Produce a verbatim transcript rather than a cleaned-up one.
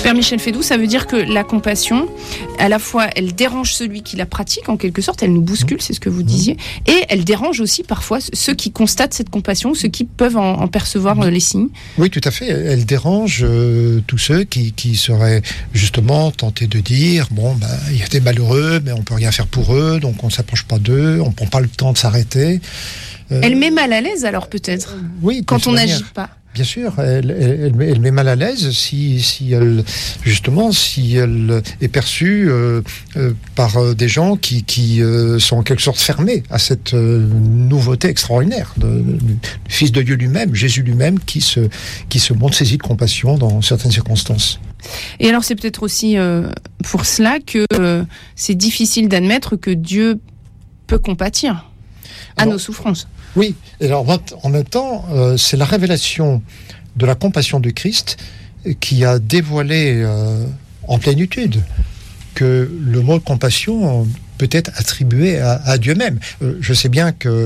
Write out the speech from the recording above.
Père Michel Fédoux, ça veut dire que la compassion, à la fois, elle dérange celui qui la pratique, en quelque sorte, elle nous bouscule, c'est ce que vous disiez, et elle dérange aussi parfois ceux qui constatent cette compassion, ceux qui peuvent en, en percevoir euh, les signes. Oui, tout à fait. Elle dérange euh, tous ceux qui, qui seraient justement tentés de dire, bon, bah, il y a des malheureux, mais on peut rien faire pour eux, donc on ne s'approche pas d'eux, on ne prend pas le temps de s'arrêter. Euh, elle met mal à l'aise alors peut-être, oui, quand on n'agit pas. Bien sûr, elle, elle, elle, met, elle met mal à l'aise si, si elle, justement, si elle est perçue euh, euh, par euh, des gens qui, qui euh, sont en quelque sorte fermés à cette euh, nouveauté extraordinaire de, de, du Fils de Dieu lui-même, Jésus lui-même, qui se, qui se montre saisi de compassion dans certaines circonstances. Et alors c'est peut-être aussi euh, pour cela que euh, c'est difficile d'admettre que Dieu peut compatir à alors, nos souffrances. Oui, et alors en même temps, euh, c'est la révélation de la compassion de Christ qui a dévoilé euh, en plénitude que le mot compassion peut être attribué à, à Dieu même. Euh, je sais bien que